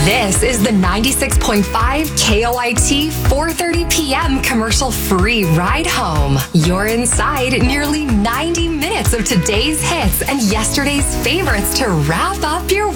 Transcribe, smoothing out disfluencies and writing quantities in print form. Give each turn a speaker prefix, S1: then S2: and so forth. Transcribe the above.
S1: This is the 96.5 KOIT 4:30 p.m. commercial-free ride home. You're inside nearly 90 minutes of today's hits and yesterday's favorites to wrap up your